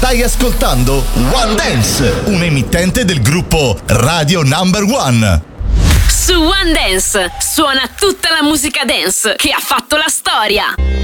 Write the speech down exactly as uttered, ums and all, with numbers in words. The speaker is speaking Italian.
Stai ascoltando One Dance, un emittente del gruppo Radio Number One. Su One Dance suona tutta la musica dance che ha fatto la storia.